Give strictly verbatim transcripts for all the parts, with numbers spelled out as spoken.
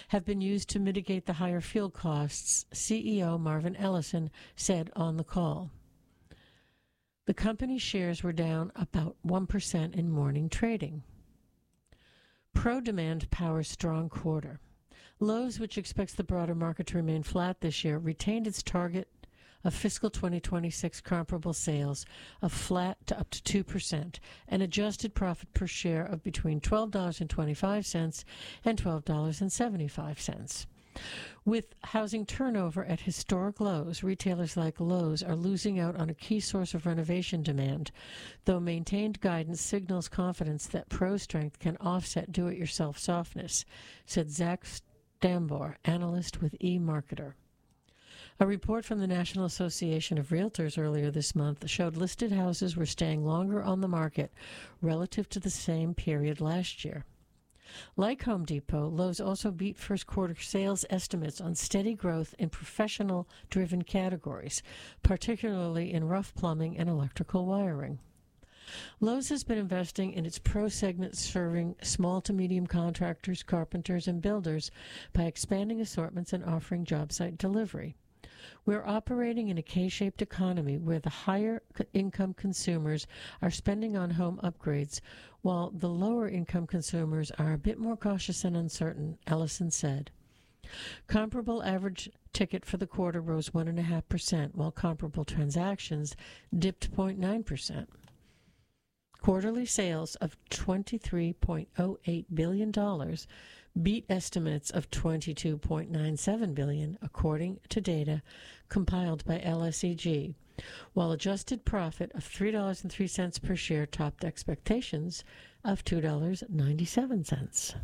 have been used to mitigate the higher fuel costs, C E O Marvin Ellison said on the call. The company's shares were down about one percent in morning trading. Pro-demand powers strong quarter. Lowe's, which expects the broader market to remain flat this year, retained its target of fiscal twenty twenty-six comparable sales of flat to up to two percent, and adjusted profit per share of between twelve dollars and twenty-five cents and twelve dollars and seventy-five cents. With housing turnover at historic lows, retailers like Lowe's are losing out on a key source of renovation demand, though maintained guidance signals confidence that pro strength can offset do-it-yourself softness, said Zach Stambor, analyst with eMarketer. A report from the National Association of Realtors earlier this month showed listed houses were staying longer on the market relative to the same period last year. Like Home Depot, Lowe's also beat first quarter sales estimates on steady growth in professional-driven categories, particularly in rough plumbing and electrical wiring. Lowe's has been investing in its pro segment, serving small to medium contractors, carpenters, and builders by expanding assortments and offering job site delivery. We're operating in a K-shaped economy where the higher income consumers are spending on home upgrades, while the lower income consumers are a bit more cautious and uncertain, Ellison said. Comparable average ticket for the quarter rose one point five percent, while comparable transactions dipped zero point nine percent. Quarterly sales of twenty-three point zero eight billion dollars beat estimates of twenty-two point nine seven billion dollars, according to data compiled by L S E G, while adjusted profit of three dollars and three cents per share topped expectations of two dollars and ninety-seven cents.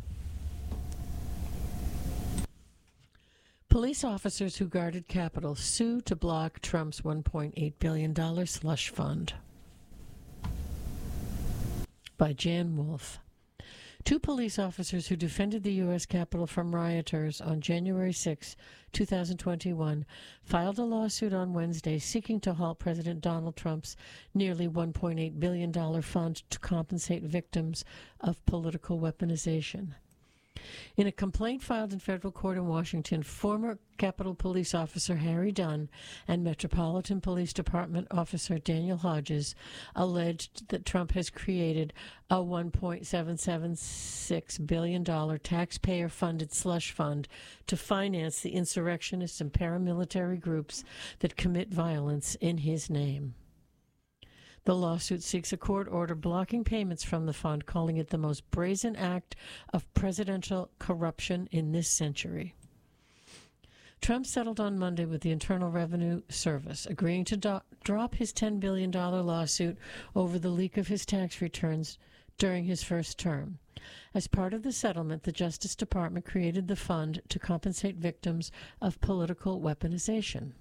Police officers who guarded Capitol sue to block Trump's one point eight billion dollars slush fund. By Jan Wolfe. Two police officers who defended the U S Capitol from rioters on January sixth, twenty twenty-one, filed a lawsuit on Wednesday seeking to halt President Donald Trump's nearly one point eight billion dollars fund to compensate victims of political weaponization. In a complaint filed in federal court in Washington, former Capitol Police Officer Harry Dunn and Metropolitan Police Department Officer Daniel Hodges alleged that Trump has created a one point seven seven six billion dollars taxpayer-funded slush fund to finance the insurrectionists and paramilitary groups that commit violence in his name. The lawsuit seeks a court order blocking payments from the fund, calling it the most brazen act of presidential corruption in this century. Trump settled on Monday with the Internal Revenue Service, agreeing to do- drop his ten billion dollars lawsuit over the leak of his tax returns during his first term. As part of the settlement, the Justice Department created the fund to compensate victims of political weaponization.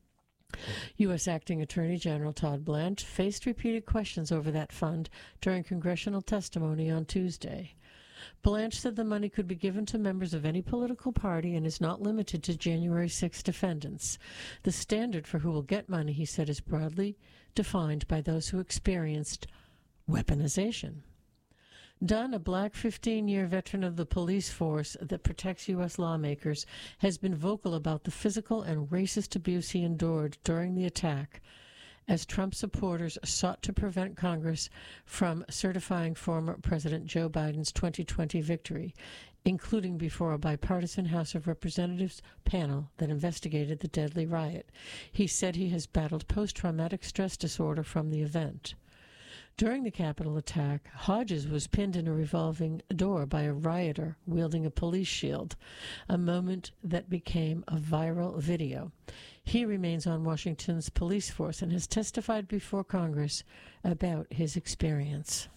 U S Acting Attorney General Todd Blanche faced repeated questions over that fund during congressional testimony on Tuesday. Blanche said the money could be given to members of any political party and is not limited to January sixth defendants. The standard for who will get money, he said, is broadly defined by those who experienced weaponization. Dunn, a black fifteen-year veteran of the police force that protects U S lawmakers, has been vocal about the physical and racist abuse he endured during the attack as Trump supporters sought to prevent Congress from certifying former President Joe Biden's twenty twenty victory, including before a bipartisan House of Representatives panel that investigated the deadly riot. He said he has battled post-traumatic stress disorder from the event. During the Capitol attack, Hodges was pinned in a revolving door by a rioter wielding a police shield, a moment that became a viral video. He remains on Washington's police force and has testified before Congress about his experience.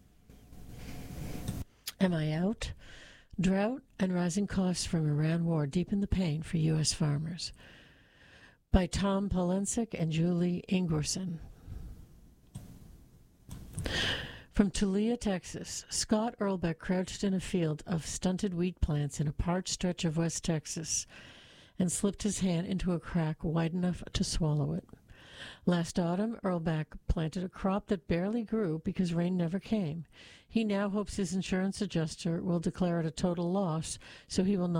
Am I out? Drought and rising costs from Iran war deepen the pain for U S farmers. By Tom Polensek and Julie Ingwerson. From Tulia, Texas, Scott Earlbeck crouched in a field of stunted wheat plants in a parched stretch of West Texas and slipped his hand into a crack wide enough to swallow it. Last autumn, Earlbeck planted a crop that barely grew because rain never came. He now hopes his insurance adjuster will declare it a total loss so he will not